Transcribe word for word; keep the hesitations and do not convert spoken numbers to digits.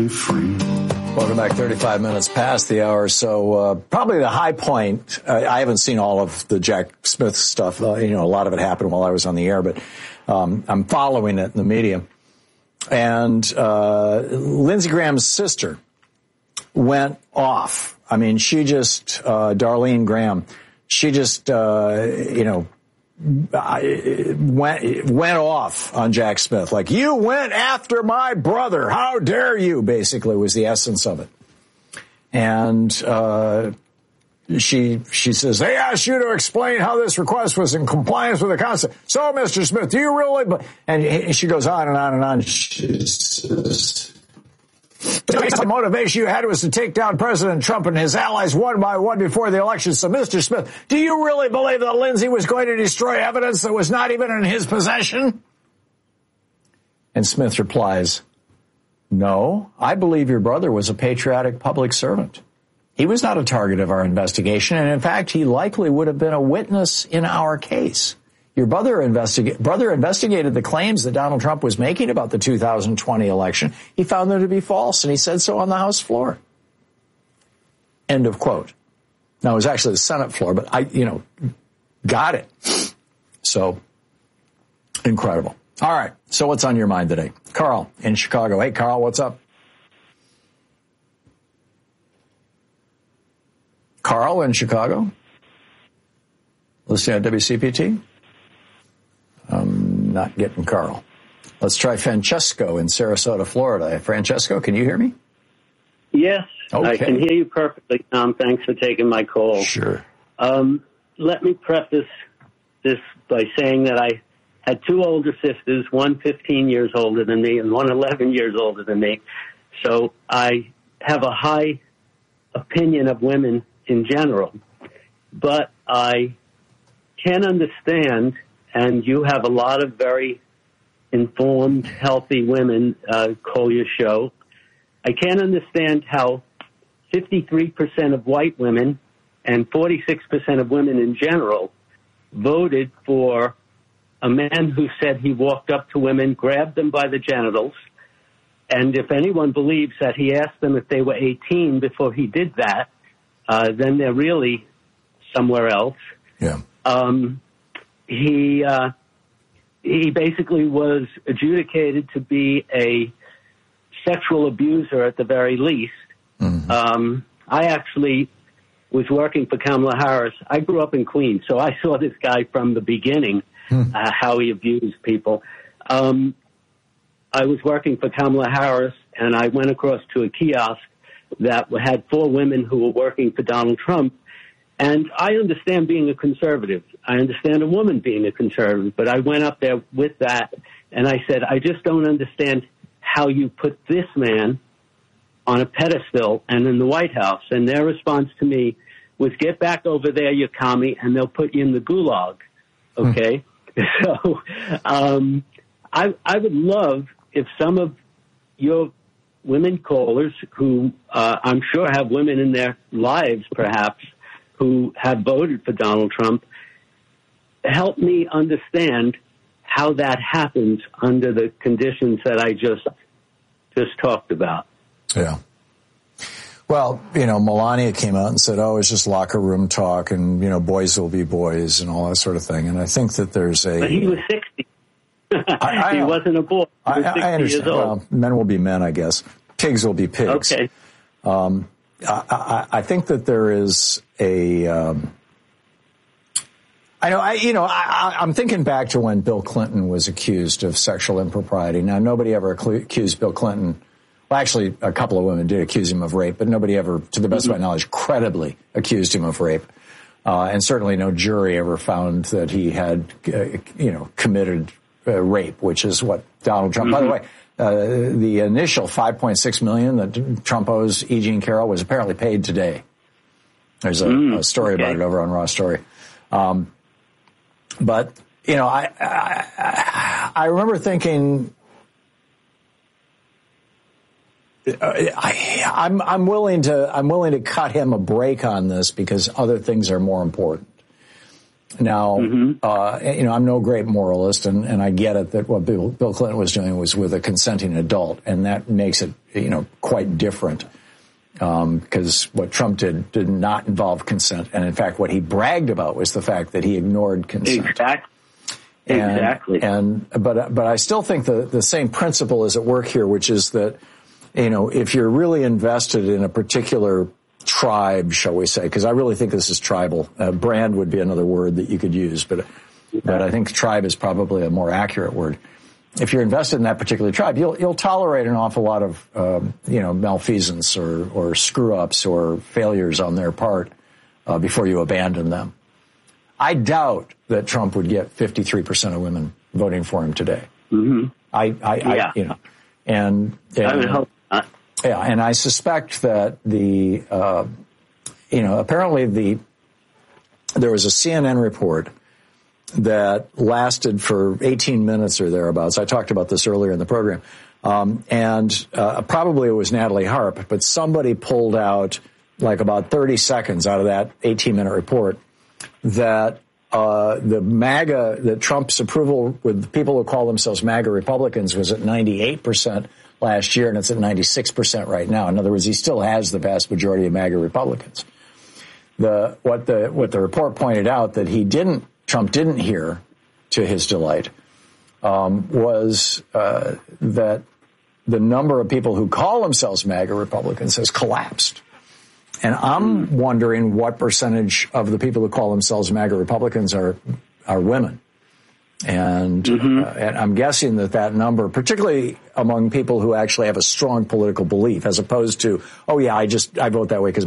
free. Welcome back. thirty-five minutes past the hour. So uh, probably the high point, uh, I haven't seen all of the Jack Smith stuff. Uh, you know, a lot of it happened while I was on the air, but um, I'm following it in the media. And uh, Lindsey Graham's sister went off. I mean, she just, uh, Darlene Graham, she just, uh, you know, went went off on Jack Smith. Like, you went after my brother. How dare you, basically, was the essence of it. And uh, she she says, they asked you to explain how this request was in compliance with the Constitution. So, Mister Smith, do you really? And she goes on and on and on. She says, the motivation you had was to take down President Trump and his allies one by one before the election. So, Mister Smith, do you really believe that Lindsey was going to destroy evidence that was not even in his possession? And Smith replies, no, I believe your brother was a patriotic public servant. He was not a target of our investigation, and in fact, he likely would have been a witness in our case. Your brother, investiga- brother investigated the claims that Donald Trump was making about the two thousand twenty election. He found them to be false, and he said so on the House floor. End of quote. Now, it was actually the Senate floor, but I, you know, got it. So, incredible. All right, so what's on your mind today? Carl in Chicago. Hey, Carl, what's up? Carl in Chicago? Listening at W C P T? I'm not getting Carl. Let's try Francesco in Sarasota, Florida. Francesco, can you hear me? Yes, okay. I can hear you perfectly, Tom. Thanks for taking my call. Sure. Um, let me preface this by saying that I had two older sisters, one fifteen years older than me and one eleven years older than me. So I have a high opinion of women in general. But I can understand, and you have a lot of very informed, healthy women uh, call your show. I can understand how fifty-three percent of white women and forty-six percent of women in general voted for a man who said he walked up to women, grabbed them by the genitals, and if anyone believes that he asked them if they were eighteen before he did that, uh, then they're really somewhere else. Yeah. Um, he uh, he basically was adjudicated to be a sexual abuser at the very least. Mm-hmm. Um, I actually was working for Kamala Harris. I grew up in Queens, so I saw this guy from the beginning, mm. uh, how he abused people. Um, I was working for Kamala Harris, and I went across to a kiosk that had four women who were working for Donald Trump. And I understand being a conservative. I understand a woman being a conservative. But I went up there with that, and I said, I just don't understand how you put this man on a pedestal and in the White House. And their response to me was, get back over there, you commie, and they'll put you in the gulag. Okay? Hmm. So um, I, I would love if some of your women callers who uh, I'm sure have women in their lives, perhaps, who have voted for Donald Trump, help me understand how that happens under the conditions that I just just talked about. Yeah. Well, you know, Melania came out and said, oh, it's just locker room talk and, you know, boys will be boys and all that sort of thing. And I think that there's a... But he was sixty. I, I he wasn't a boy. He was I, sixty I understand. years old. Well, men will be men, I guess. Pigs will be pigs. Okay. Um, I, I, I think that there is a... Um, I know, I, you know, I, I'm thinking back to when Bill Clinton was accused of sexual impropriety. Now, nobody ever accused Bill Clinton. Well, actually, a couple of women did accuse him of rape, but nobody ever, to the best mm-hmm. of my knowledge, credibly accused him of rape. Uh, and certainly no jury ever found that he had, uh, you know, committed uh, rape, which is what Donald Trump, mm-hmm. by the way, uh, the initial five point six million dollars that Trump owes E. Jean Carroll was apparently paid today. There's a, mm, a story okay. about it over on Raw Story. Um, but, you know, I, I, I remember thinking, I, I'm, I'm willing to, I'm willing to cut him a break on this because other things are more important. Now, mm-hmm. uh, you know, I'm no great moralist, and, and I get it that what Bill, Bill Clinton was doing was with a consenting adult, and that makes it, you know, quite different. Because um, what Trump did did not involve consent, and in fact, what he bragged about was the fact that he ignored consent. Exactly. And, exactly. And but but I still think the the same principle is at work here, which is that, you know, if you're really invested in a particular tribe, shall we say, because I really think this is tribal. Uh, brand would be another word that you could use, but yeah. but I think tribe is probably a more accurate word. If you're invested in that particular tribe, you'll you'll tolerate an awful lot of um, you know malfeasance or or screw ups or failures on their part uh, before you abandon them. I doubt that Trump would get fifty-three percent of women voting for him today. Mm-hmm. I, I, yeah. I you know, and, and I would hope not. Yeah, and I suspect that the uh, you know apparently the there was a C N N report that lasted for eighteen minutes or thereabouts. I talked about this earlier in the program. Um, and uh, probably it was Natalie Harp, but somebody pulled out like about thirty seconds out of that eighteen-minute report that uh, the MAGA, that Trump's approval with people who call themselves MAGA Republicans was at ninety-eight percent last year, and it's at ninety-six percent right now. In other words, he still has the vast majority of MAGA Republicans. The what the what the report pointed out that he didn't Trump didn't hear, to his delight, um, was uh, that the number of people who call themselves MAGA Republicans has collapsed. And I'm wondering what percentage of the people who call themselves MAGA Republicans are are women. And, mm-hmm. uh, and I'm guessing that that number, particularly among people who actually have a strong political belief, as opposed to, oh, yeah, I just I vote that way because